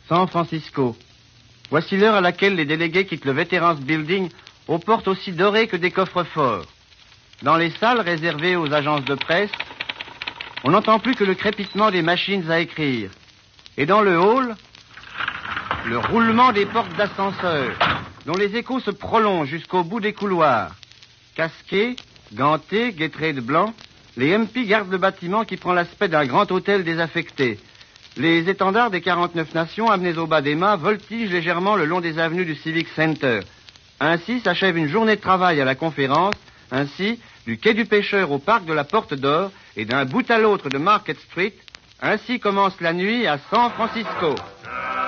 San Francisco. Voici l'heure à laquelle les délégués quittent le Veterans Building aux portes aussi dorées que des coffres-forts. Dans les salles réservées aux agences de presse, on n'entend plus que le crépitement des machines à écrire. Et dans le hall, le roulement des portes d'ascenseur, dont les échos se prolongent jusqu'au bout des couloirs. Casqués, gantés, guettrés de blanc, les MP gardent le bâtiment qui prend l'aspect d'un grand hôtel désaffecté. Les étendards des 49 nations amenés au bas des mâts voltigent légèrement le long des avenues du Civic Center. Ainsi s'achève une journée de travail à la conférence, ainsi du quai du pêcheur au parc de la Porte d'Or et d'un bout à l'autre de Market Street, ainsi commence la nuit à San Francisco.